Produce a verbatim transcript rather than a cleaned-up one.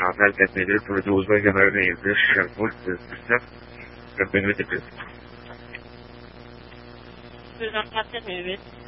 عمال كانت reproduce by generate this full system ربنا يتبقى Hur de fattar huvudet.